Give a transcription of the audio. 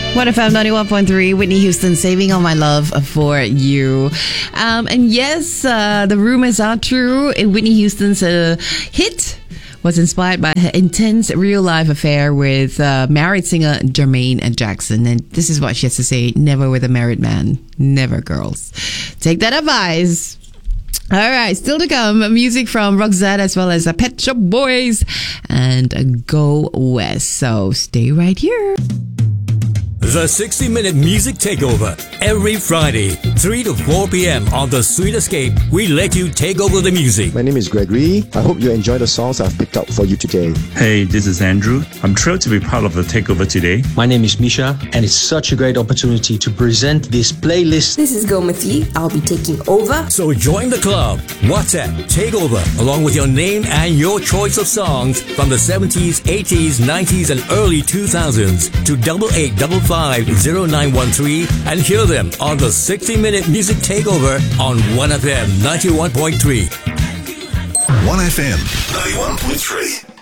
1FM 91.3, Whitney Houston, Saving All My Love for You. And yes, the rumors are true. Whitney Houston's hit was inspired by her intense real-life affair with married singer Jermaine Jackson. And this is what she has to say: never with a married man. Never, girls. Take that advice. All right, still to come, music from Roxette as well as Pet Shop Boys and Go West. So stay right here. The 60-minute music takeover every Friday, 3 to 4 p.m. on The Sweet Escape. We let you take over the music. My name is Gregory. I hope you enjoy the songs I've picked out for you today. Hey, this is Andrew. I'm thrilled to be part of the takeover today. My name is Misha, and it's such a great opportunity to present this playlist. This is Gomati. I'll be taking over. So join the club. WhatsApp Takeover along with your name and your choice of songs from the 70s, 80s, 90s, and early 2000s to 88550913 and hear them on the 60-minute music takeover on 1FM 91.3. 1FM 91.3.